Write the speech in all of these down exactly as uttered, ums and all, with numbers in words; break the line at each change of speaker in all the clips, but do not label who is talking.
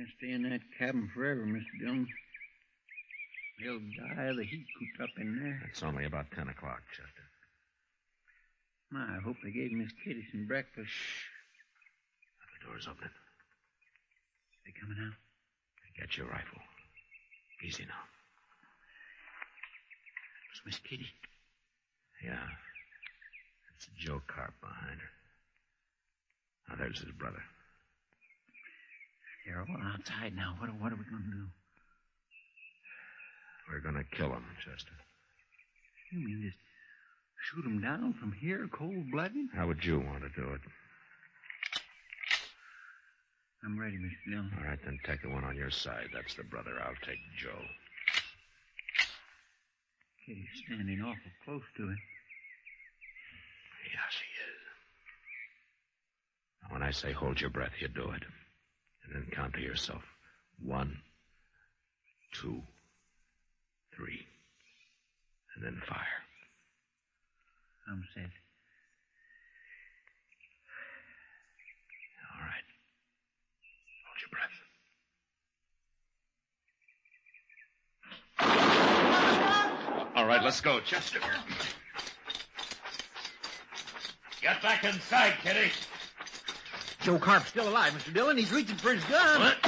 Can't stay in that cabin forever, Mister Dillon. They'll die of the heat cooped up in there.
It's only about ten o'clock, Chester.
My, I hope they gave Miss Kitty some breakfast.
Shh. The door's opening.
They coming out?
Get your rifle. Easy now.
It's Miss Kitty.
Yeah. It's Joe Carp behind her. Now, there's his brother.
They're all outside now. What, what are we going to do?
We're going to kill him, Chester.
You mean just shoot him down from here, cold-blooded?
How would you want to do it?
I'm ready, Mister Dillon.
All right, then take the one on your side. That's the brother. I'll take Joe.
Kitty's standing awful close to him.
Yeah, she is. Now, when I say hold your breath, you do it. And then count to yourself. One, two, three. And then fire.
I'm set.
All right. Hold your breath. All right, let's go, Chester. Get back inside, Kitty.
Joe Carp's still alive, Mister Dillon. He's reaching for his gun.
What?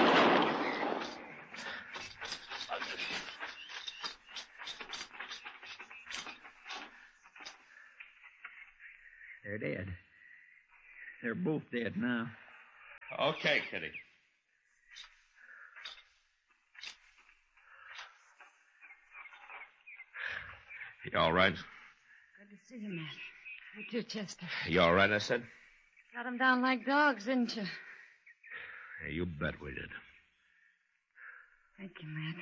They're dead. They're both dead now.
Okay, Kitty. You all right?
Good to see you, Matt. You too, Chester.
You all right, I said?
Got them down like dogs, didn't you?
Hey, you bet we did.
Thank you, Matt.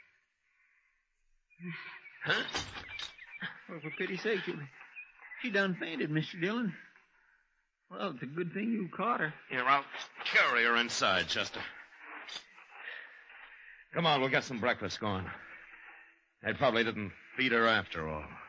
Huh?
Well, for pity's sake, she, she done fainted, Mister Dillon. Well, it's a good thing you caught her.
Here, I'll carry her inside, Chester. Come on, we'll get some breakfast going. They probably didn't feed her after all.